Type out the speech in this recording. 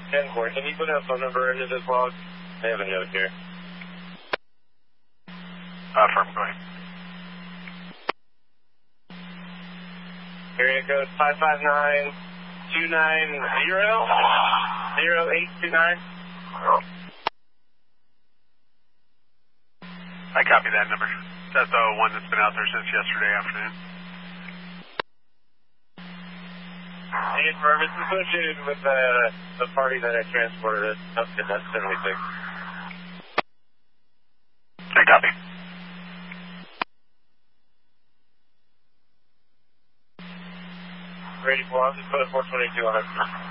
10-4. Can you put a phone number into this log? I have a note here. Firm, go ahead. Area code 559-290-0829. I copy that number. That's the one that's been out there since yesterday afternoon. Hey, firm, it's associated with the party that I transported. Okay, that's 76. I copy. Ready for, I'll just put a 422 on it.